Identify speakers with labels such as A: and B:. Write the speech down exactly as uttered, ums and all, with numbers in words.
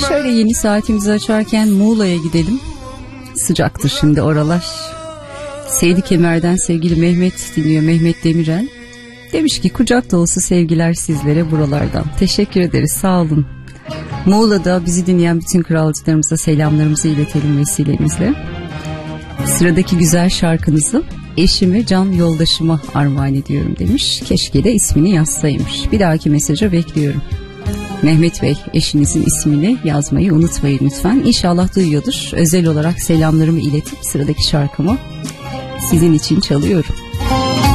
A: Şöyle yeni saatimizi açarken Muğla'ya gidelim. Sıcaktır şimdi oralar. Seydi Kemer'den sevgili Mehmet dinliyor, Mehmet Demirel. Demiş ki kucak dolusu sevgiler sizlere buralardan. Teşekkür ederiz, sağ olun. Muğla'da bizi dinleyen bütün kralcılarımıza selamlarımızı iletelim vesilemizle. Sıradaki güzel şarkınızı eşime, can yoldaşıma armağan ediyorum demiş. Keşke de ismini yazsaymış. Bir dahaki mesaja bekliyorum. Mehmet Bey, eşinizin ismini yazmayı unutmayın lütfen. İnşallah duyuyordur. Özel olarak selamlarımı iletip sıradaki şarkımı sizin için çalıyorum.